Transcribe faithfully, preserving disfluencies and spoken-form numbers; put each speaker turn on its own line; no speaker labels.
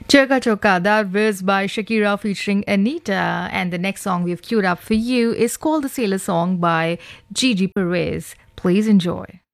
Choka Choka, that was by Shakira featuring Anita. And the next song we've queued up for you is called the Sailor Song by Gigi Perez. Please enjoy.